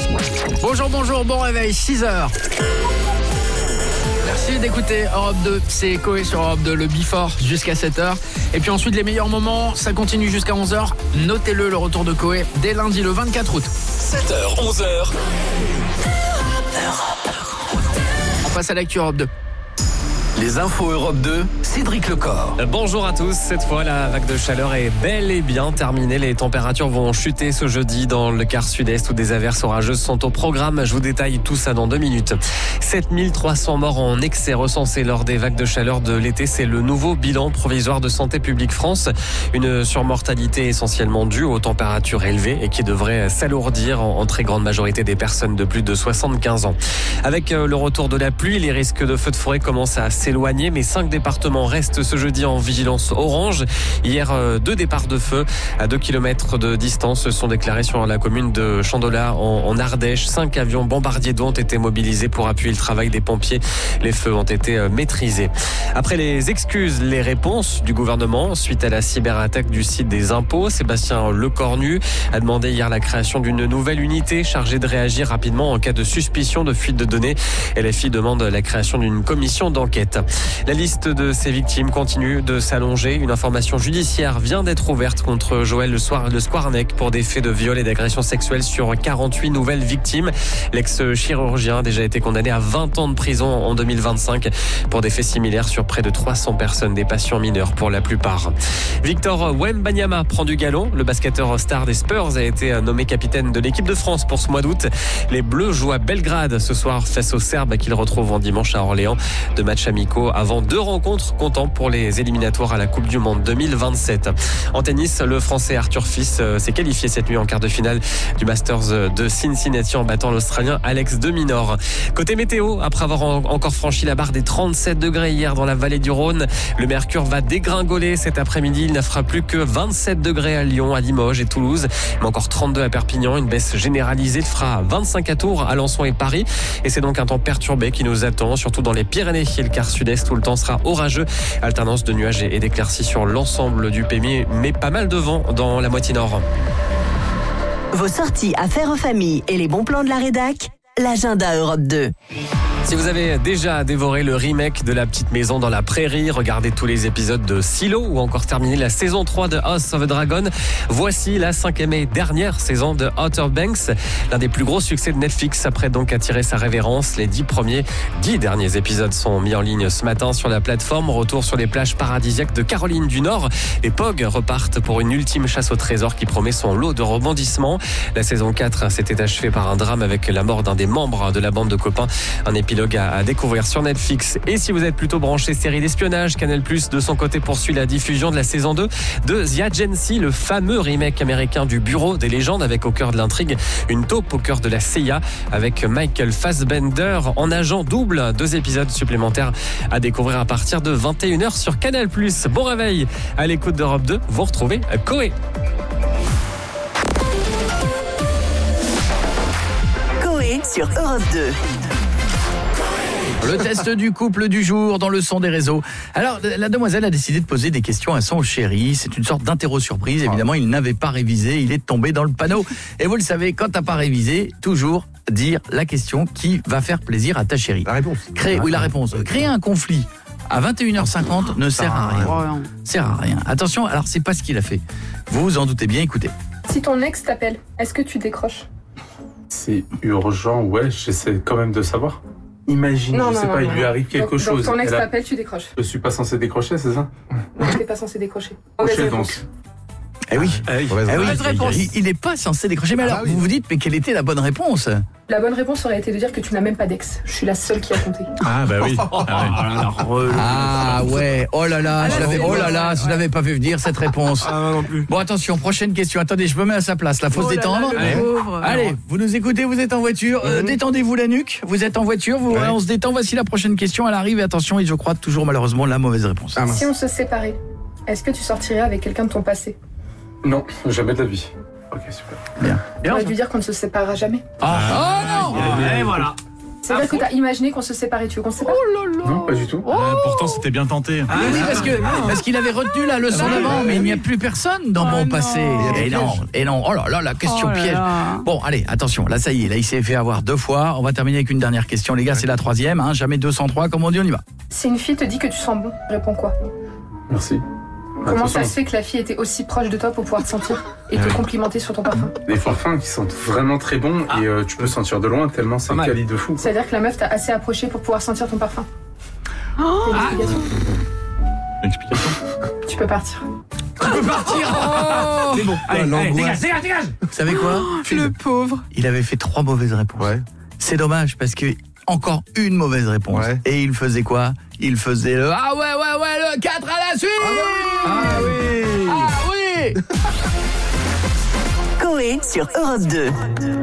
Bonjour, bon réveil, 6h. Merci d'écouter Europe 2, c'est Coé sur Europe 2, le Before jusqu'à 7h. Et puis ensuite les meilleurs moments, ça continue jusqu'à 11h. Notez-le, le retour de Coé dès lundi le 24 août. 7h, 11h. On passe à l'actu Europe 2. Les infos Europe 2, Cédric Lecor. Bonjour à tous, cette fois la vague de chaleur est bel et bien terminée. Les températures vont chuter ce jeudi dans le quart sud-est où des averses orageuses sont au programme. Je vous détaille tout ça dans 2 minutes. 7300 morts en excès recensés lors des vagues de chaleur de l'été. C'est le nouveau bilan provisoire de Santé publique France. Une surmortalité essentiellement due aux températures élevées et qui devrait s'alourdir en très grande majorité des personnes de plus de 75 ans. Avec le retour de la pluie, les risques de feux de forêt commencent à s'éloigner, mais 5 départements restent ce jeudi en vigilance orange. Hier, 2 départs de feu à 2 km de distance sont déclarés sur la commune de Chandola en Ardèche. 5 avions bombardiers d'eau ont été mobilisés pour appuyer le travail des pompiers. Les feux ont été maîtrisés. Après les excuses, les réponses du gouvernement suite à la cyberattaque du site des impôts, Sébastien Lecornu a demandé hier la création d'une nouvelle unité chargée de réagir rapidement en cas de suspicion de fuite de données. LFI demande la création d'une commission d'enquête. La liste de ces victimes continue de s'allonger. Une information judiciaire vient d'être ouverte contre Joël Le Squarnec pour des faits de viol et d'agression sexuelle sur 48 nouvelles victimes. L'ex-chirurgien a déjà été condamné à 20 ans de prison en 2025 pour des faits similaires sur près de 300 personnes, des patients mineurs pour la plupart. Victor Wembanyama prend du galon. Le basketteur star des Spurs a été nommé capitaine de l'équipe de France pour ce mois d'août. Les Bleus jouent à Belgrade ce soir face aux Serbes qu'ils retrouveront dimanche à Orléans. 2 matchs amicaux avant 2 rencontres comptant pour les éliminatoires à la Coupe du Monde 2027. En tennis, le Français Arthur Fils s'est qualifié cette nuit en quart de finale du Masters de Cincinnati en battant l'Australien Alex de Minaur. Côté météo, après avoir encore franchi la barre des 37 degrés hier dans la vallée du Rhône, le mercure va dégringoler cet après-midi. Il ne fera plus que 27 degrés à Lyon, à Limoges et Toulouse, mais encore 32 à Perpignan. Une baisse généralisée. Il fera 25 à Tours, Alençon et Paris. Et c'est donc un temps perturbé qui nous attend, surtout dans les Pyrénées et le quart sud-est où le temps sera orageux. Alternance de nuages et d'éclaircies sur l'ensemble du pays, mais pas mal de vent dans la moitié nord. Vos sorties à faire en famille et les bons plans de la rédac, l'agenda Europe 2. Si vous avez déjà dévoré le remake de La Petite Maison dans la Prairie, regardez tous les épisodes de Silo ou encore terminé la saison 3 de House of the Dragon, voici la 5e et dernière saison de Outer Banks, l'un des plus gros succès de Netflix, s'apprête donc à tirer sa révérence. Les 10 derniers épisodes sont mis en ligne ce matin sur la plateforme. Retour sur les plages paradisiaques de Caroline du Nord. Les POG repartent pour une ultime chasse au trésor qui promet son lot de rebondissements. La saison 4 s'était achevée par un drame avec la mort d'un des membres de la bande de copains. Un épilogue à découvrir sur Netflix. Et si vous êtes plutôt branché série d'espionnage, Canal+, de son côté, poursuit la diffusion de la saison 2 de The Agency, le fameux remake américain du Bureau des légendes, avec au cœur de l'intrigue une taupe au cœur de la CIA avec Michael Fassbender en agent double. 2 épisodes supplémentaires à découvrir à partir de 21h sur Canal+. Bon réveil à l'écoute d'Europe 2. Vous retrouvez Coé. Coé sur Europe 2. Le test du couple du jour dans le son des réseaux. Alors, la demoiselle a décidé de poser des questions à son chéri. C'est une sorte d'interro surprise. Évidemment, il n'avait pas révisé. Il est tombé dans le panneau. Et vous le savez, quand t'as pas révisé, toujours dire la question qui va faire plaisir à ta chérie. La réponse. La réponse. Créer un conflit à 21h50 ne sert à rien. Sert à rien. Attention, alors c'est pas ce qu'il a fait. Vous vous en doutez bien, écoutez. Si ton ex t'appelle, est-ce que tu décroches? C'est urgent, ouais, j'essaie quand même de savoir. Imagine, il lui arrive quelque chose. Donc ton ex t'appelle, tu décroches. Je suis pas censé décrocher, c'est ça? Non, t'es pas censé décrocher. Décrocher donc. Eh oui, il n'est pas censé décrocher. Mais alors, vous vous dites, mais quelle était la bonne réponse? La bonne réponse aurait été de dire que tu n'as même pas d'ex. Je suis la seule qui a compté. Ah bah oui. Ah ouais, oh là là, je l'avais pas vu venir cette réponse. Ah non plus. Bon attention, prochaine question. Attendez, je me mets à sa place. Là, faut se détendre. Allez, vous nous écoutez, vous êtes en voiture. Détendez-vous la nuque. Vous êtes en voiture, on se détend. Voici la prochaine question. Elle arrive et attention, et je crois toujours malheureusement la mauvaise réponse. Si on se séparait, est-ce que tu sortirais avec quelqu'un de ton passé? Non, jamais de la vie. Ok, super. Bien. On aurait dû dire qu'on ne se séparera jamais. Ah non. Et voilà. C'est-à-dire que t'as imaginé qu'on se séparait, tu veux qu'on se sépare? Non, pas du tout. Pourtant, c'était bien tenté. Ah oui, parce qu'il avait retenu la leçon d'avant, mais il n'y a plus personne dans mon passé. Et non, oh là là, la question piège. Bon, allez, attention, là ça y est, là il s'est fait avoir 2 fois. On va terminer avec une dernière question, les gars, c'est la 3e, hein, jamais 203, comme on dit, on y va. Si une fille te dit que tu sens bon, réponds quoi? Merci. Comment Attention. ça se fait que la fille était aussi proche de toi pour pouvoir te sentir et te complimenter sur ton parfum? Des parfums qui sentent vraiment très bons et tu peux sentir de loin tellement c'est un quali de fou. C'est-à-dire que la meuf t'a assez approché pour pouvoir sentir ton parfum. Explication. Tu peux partir. C'est bon. Allez, dégage. Vous savez quoi? Le pauvre. Il avait fait 3 mauvaises réponses. Ouais. C'est dommage parce que encore une mauvaise réponse. Ouais. Et il faisait quoi? Il faisait le ah ouais, le 4 à la suite. Ah oui. Ah oui. Coé sur Europe 2.